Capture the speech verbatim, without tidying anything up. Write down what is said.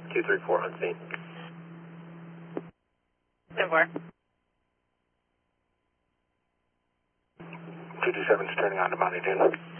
two three four on scene. ten four. two two seven is turning on to Monty Dune.